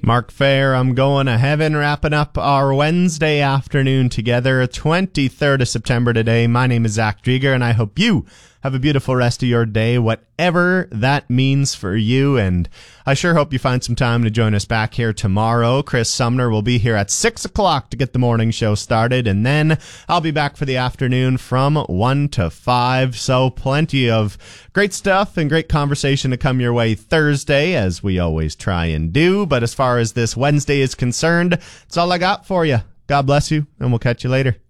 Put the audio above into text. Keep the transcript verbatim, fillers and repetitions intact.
Mark Fair, I'm going to heaven, wrapping up our Wednesday afternoon together, twenty-third of September today. My name is Zach Drieger, and I hope you have a beautiful rest of your day, whatever that means for you. And I sure hope you find some time to join us back here tomorrow. Chris Sumner will be here at six o'clock to get the morning show started, and then I'll be back for the afternoon from one to five. So plenty of great stuff and great conversation to come your way Thursday, as we always try and do. But as far as this Wednesday is concerned, that's all I got for you. God bless you, and we'll catch you later.